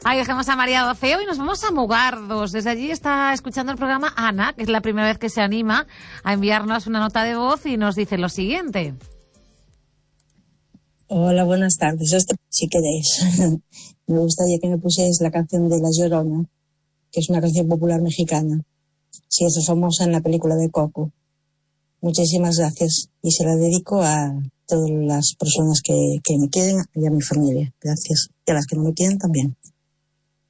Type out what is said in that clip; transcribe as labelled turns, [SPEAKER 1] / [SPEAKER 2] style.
[SPEAKER 1] Ahí dejamos a María Doceo y nos vamos a Mugardos. Desde allí está escuchando el programa Ana, que es la primera vez que se anima a enviarnos una nota de voz y nos dice lo siguiente.
[SPEAKER 2] Hola, buenas tardes. Si queréis. Me gustaría que me pusierais la canción de La Llorona, que es una canción popular mexicana. Sí, es famosa en la película de Coco. Muchísimas gracias. Y se la dedico a todas las personas que me quieren y a mi familia. Gracias. Y a las que no me quieren también.